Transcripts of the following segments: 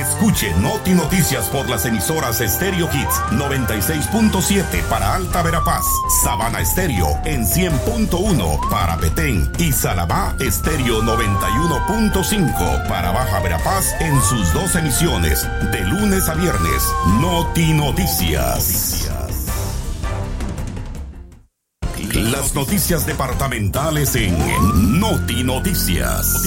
Escuche Noti Noticias por las emisoras Stereo Hits 96.7 para Alta Verapaz, Sabana Estéreo en 100.1 para Petén y Salabá Estéreo 91.5 para Baja Verapaz en sus 2 emisiones de lunes a viernes. Noti Noticias. Las noticias departamentales en Noti Noticias.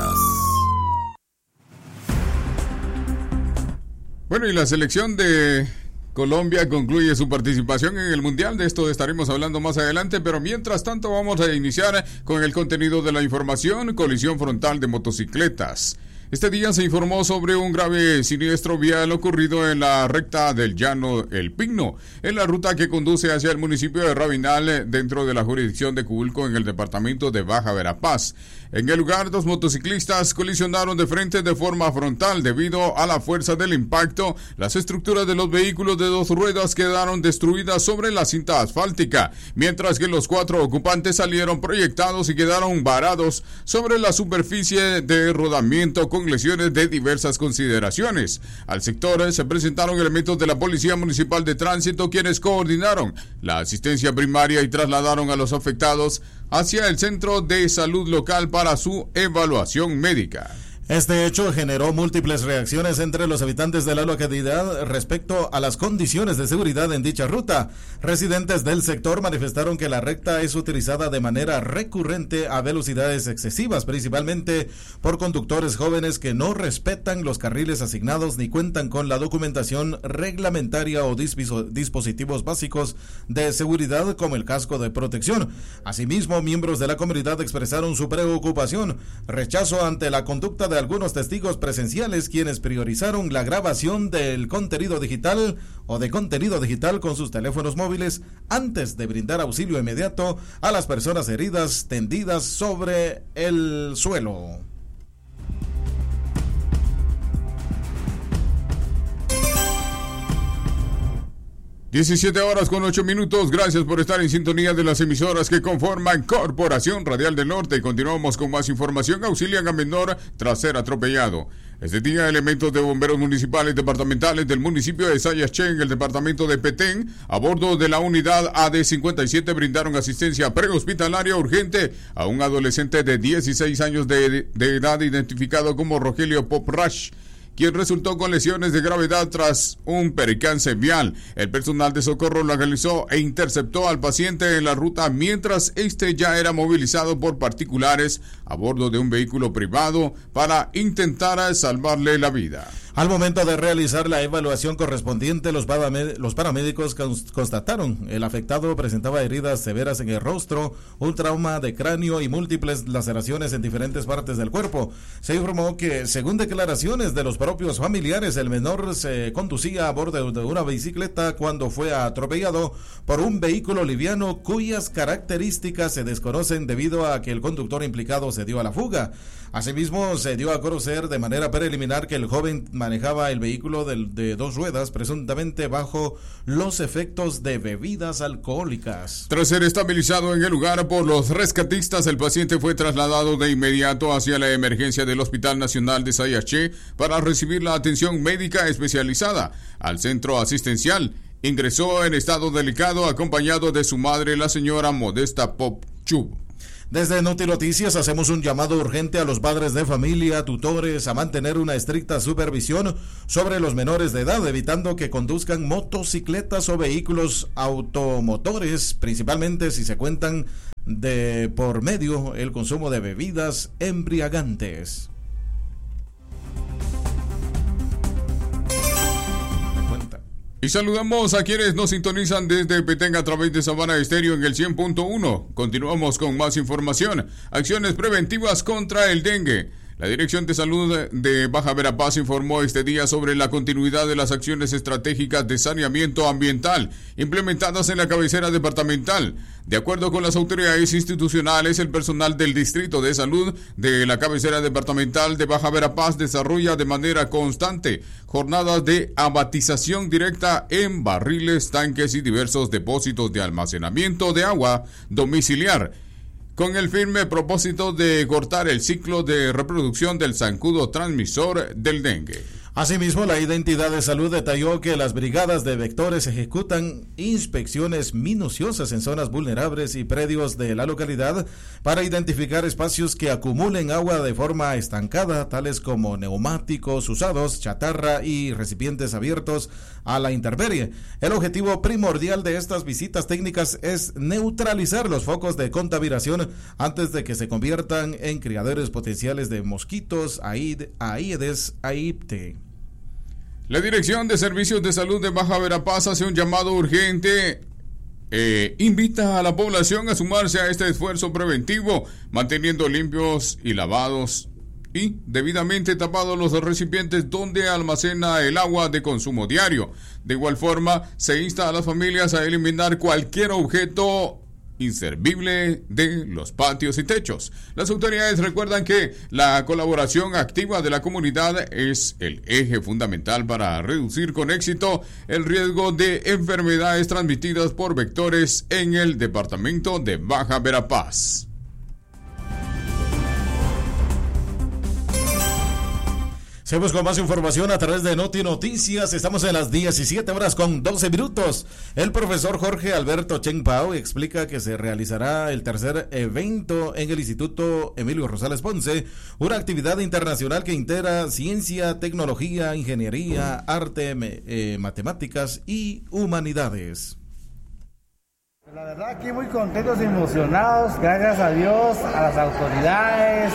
Bueno, y la selección de Colombia concluye su participación en el Mundial. De esto estaremos hablando más adelante, pero mientras tanto vamos a iniciar con el contenido de la información. Colisión frontal de motocicletas. Este día se informó sobre un grave siniestro vial ocurrido en la recta del Llano El Pigno, en la ruta que conduce hacia el municipio de Rabinal, dentro de la jurisdicción de Cubulco, en el departamento de Baja Verapaz. En el lugar, 2 motociclistas colisionaron de frente de forma frontal. Debido a la fuerza del impacto, las estructuras de los vehículos de 2 ruedas quedaron destruidas sobre la cinta asfáltica, mientras que los 4 ocupantes salieron proyectados y quedaron varados sobre la superficie de rodamiento con lesiones de diversas consideraciones. Al sector se presentaron elementos de la Policía Municipal de Tránsito, quienes coordinaron la asistencia primaria y trasladaron a los afectados hacia el centro de salud local para su evaluación médica. Este hecho generó múltiples reacciones entre los habitantes de la localidad respecto a las condiciones de seguridad en dicha ruta. Residentes del sector manifestaron que la recta es utilizada de manera recurrente a velocidades excesivas, principalmente por conductores jóvenes que no respetan los carriles asignados ni cuentan con la documentación reglamentaria o dispositivos básicos de seguridad como el casco de protección. Asimismo, miembros de la comunidad expresaron su preocupación, rechazo ante la conducta de algunos testigos presenciales, quienes priorizaron la grabación del contenido digital con sus teléfonos móviles antes de brindar auxilio inmediato a las personas heridas tendidas sobre el suelo. (17:08). Gracias por estar en sintonía de las emisoras que conforman Corporación Radial del Norte. Continuamos con más información. Auxilian a menor tras ser atropellado. Este día, elementos de bomberos municipales departamentales del municipio de Sayaché, en el departamento de Petén, a bordo de la unidad AD57, brindaron asistencia prehospitalaria urgente a un adolescente de 16 años de edad, identificado como Rogelio Poprash, quien resultó con lesiones de gravedad tras un percance vial. El personal de socorro localizó e interceptó al paciente en la ruta, mientras este ya era movilizado por particulares a bordo de un vehículo privado para intentar salvarle la vida. Al momento de realizar la evaluación correspondiente, los paramédicos constataron el afectado presentaba heridas severas en el rostro, un trauma de cráneo y múltiples laceraciones en diferentes partes del cuerpo. Se informó que, según declaraciones de los propios familiares, el menor se conducía a bordo de una bicicleta cuando fue atropellado por un vehículo liviano cuyas características se desconocen debido a que el conductor implicado se dio a la fuga. Asimismo, se dio a conocer de manera preliminar que el joven manejaba el vehículo de 2 ruedas, presuntamente bajo los efectos de bebidas alcohólicas. Tras ser estabilizado en el lugar por los rescatistas, el paciente fue trasladado de inmediato hacia la emergencia del Hospital Nacional de Sayaché para recibir la atención médica especializada. Al centro asistencial ingresó en estado delicado, acompañado de su madre, la señora Modesta Popchub. Desde Noti Noticias hacemos un llamado urgente a los padres de familia, tutores, a mantener una estricta supervisión sobre los menores de edad, evitando que conduzcan motocicletas o vehículos automotores, principalmente si se cuentan de por medio el consumo de bebidas embriagantes. Y saludamos a quienes nos sintonizan desde Petén a través de Sabana Estéreo en el 100.1. Continuamos con más información. Acciones preventivas contra el dengue. La Dirección de Salud de Baja Verapaz informó este día sobre la continuidad de las acciones estratégicas de saneamiento ambiental implementadas en la cabecera departamental. De acuerdo con las autoridades institucionales, el personal del Distrito de Salud de la cabecera departamental de Baja Verapaz desarrolla de manera constante jornadas de abatización directa en barriles, tanques y diversos depósitos de almacenamiento de agua domiciliar, con el firme propósito de cortar el ciclo de reproducción del zancudo transmisor del dengue. Asimismo, la Identidad de Salud detalló que las brigadas de vectores ejecutan inspecciones minuciosas en zonas vulnerables y predios de la localidad para identificar espacios que acumulen agua de forma estancada, tales como neumáticos usados, chatarra y recipientes abiertos a la intemperie. El objetivo primordial de estas visitas técnicas es neutralizar los focos de contaminación antes de que se conviertan en criaderos potenciales de mosquitos, Aedes aegypti. La Dirección de Servicios de Salud de Baja Verapaz hace un llamado urgente. Invita a la población a sumarse a este esfuerzo preventivo, manteniendo limpios y lavados y debidamente tapados los recipientes donde almacena el agua de consumo diario. De igual forma, se insta a las familias a eliminar cualquier objeto inservible de los patios y techos. Las autoridades recuerdan que la colaboración activa de la comunidad es el eje fundamental para reducir con éxito el riesgo de enfermedades transmitidas por vectores en el departamento de Baja Verapaz. Seguimos con más información a través de Noti Noticias. Estamos en las 17:12. El profesor Jorge Alberto Cheng Pao explica que se realizará el tercer evento en el Instituto Emilio Rosales Ponce, una actividad internacional que integra ciencia, tecnología, ingeniería, arte, matemáticas y humanidades. La verdad aquí muy contentos y emocionados, gracias a Dios, a las autoridades,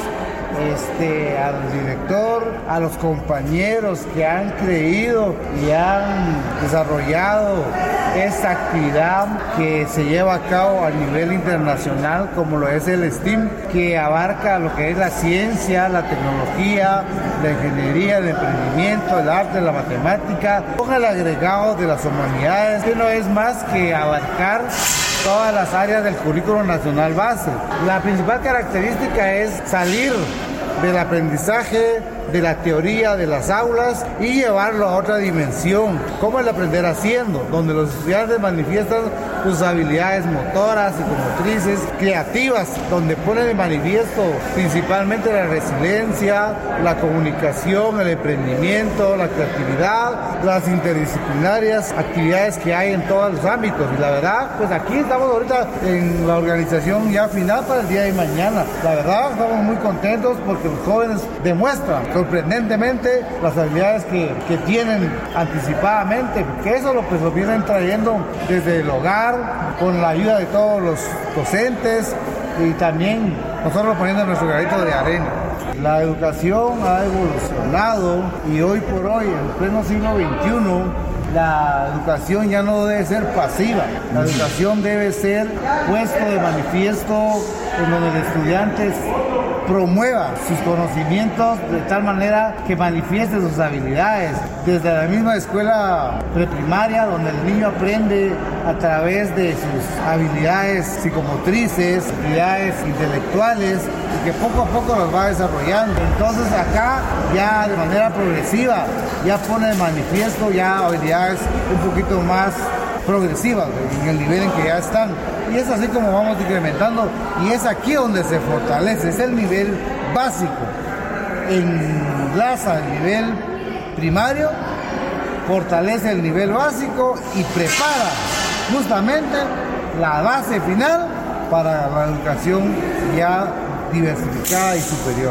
al director, a los compañeros que han creído y han desarrollado esta actividad que se lleva a cabo a nivel internacional, como lo es el STEAM, que abarca lo que es la ciencia, la tecnología, la ingeniería, el emprendimiento, el arte, la matemática, con el agregado de las humanidades, que no es más que abarcar todas las áreas del currículo nacional base. La principal característica es salir del aprendizaje, de la teoría de las aulas y llevarlo a otra dimensión, como el aprender haciendo, donde los estudiantes manifiestan sus habilidades motoras, psicomotrices, creativas, donde ponen de manifiesto principalmente la resiliencia, la comunicación, el emprendimiento, la creatividad, las interdisciplinarias actividades que hay en todos los ámbitos. Y la verdad, pues aquí estamos ahorita en la organización ya final para el día de mañana. La verdad, estamos muy contentos porque los jóvenes demuestran sorprendentemente las habilidades que tienen anticipadamente, porque eso lo vienen trayendo desde el hogar, con la ayuda de todos los docentes y también nosotros poniendo nuestro granito de arena. La educación ha evolucionado y hoy por hoy, en pleno siglo XXI, la educación ya no debe ser pasiva, la educación debe ser puesto de manifiesto en donde el estudiante promueva sus conocimientos de tal manera que manifieste sus habilidades. Desde la misma escuela preprimaria, donde el niño aprende a través de sus habilidades psicomotrices, habilidades intelectuales, y que poco a poco las va desarrollando. Entonces acá ya de manera progresiva ya pone de manifiesto ya habilidades un poquito más progresivas en el nivel en que ya están. Y es así como vamos incrementando y es aquí donde se fortalece, es el nivel básico. Enlaza el nivel primario, fortalece el nivel básico y prepara justamente la base final para la educación ya diversificada y superior.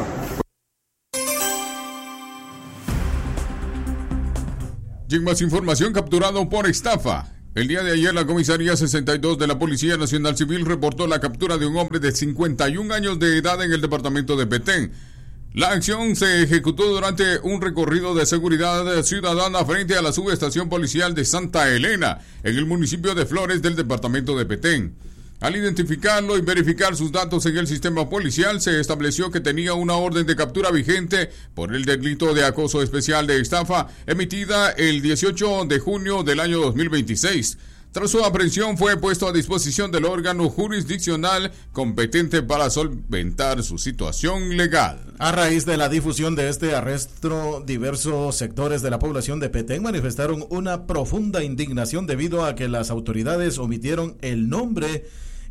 Y en más información, capturado por estafa. El día de ayer, la Comisaría 62 de la Policía Nacional Civil reportó la captura de un hombre de 51 años de edad en el departamento de Petén. La acción se ejecutó durante un recorrido de seguridad ciudadana frente a la subestación policial de Santa Elena, en el municipio de Flores del departamento de Petén. Al identificarlo y verificar sus datos en el sistema policial, se estableció que tenía una orden de captura vigente por el delito de acoso especial de estafa emitida el 18 de junio del año 2026. Tras su aprehensión, fue puesto a disposición del órgano jurisdiccional competente para solventar su situación legal. A raíz de la difusión de este arresto, diversos sectores de la población de Petén manifestaron una profunda indignación debido a que las autoridades omitieron el nombre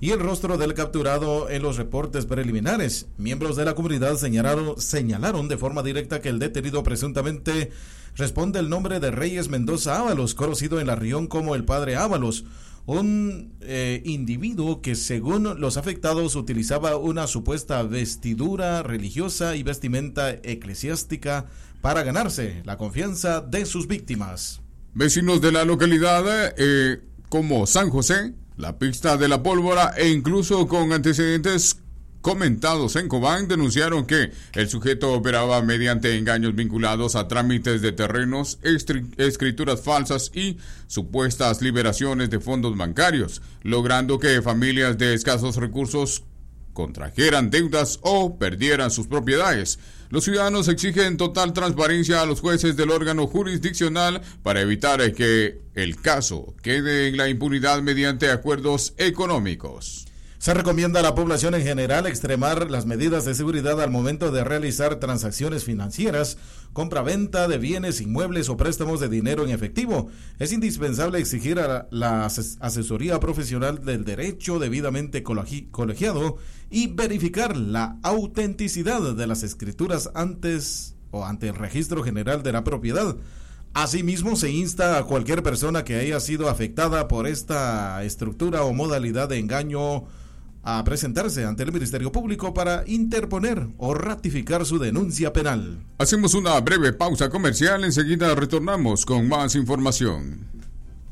y el rostro del capturado en los reportes preliminares. Miembros de la comunidad señalaron de forma directa que el detenido presuntamente responde el nombre de Reyes Mendoza Ábalos, conocido en la región como el Padre Ábalos, un individuo que según los afectados utilizaba una supuesta vestidura religiosa y vestimenta eclesiástica para ganarse la confianza de sus víctimas. Vecinos de la localidad como San José, la Pista de la Pólvora e incluso con antecedentes comentados en Cobán denunciaron que el sujeto operaba mediante engaños vinculados a trámites de terrenos, escrituras falsas y supuestas liberaciones de fondos bancarios, logrando que familias de escasos recursos contrajeran deudas o perdieran sus propiedades. Los ciudadanos exigen total transparencia a los jueces del órgano jurisdiccional para evitar que el caso quede en la impunidad mediante acuerdos económicos. Se recomienda a la población en general extremar las medidas de seguridad al momento de realizar transacciones financieras, compra-venta de bienes inmuebles o préstamos de dinero en efectivo. Es indispensable exigir a la asesoría profesional del derecho debidamente colegiado y verificar la autenticidad de las escrituras ante el Registro General de la Propiedad. Asimismo, se insta a cualquier persona que haya sido afectada por esta estructura o modalidad de engaño a presentarse ante el Ministerio Público para interponer o ratificar su denuncia penal. Hacemos una breve pausa comercial, enseguida retornamos con más información.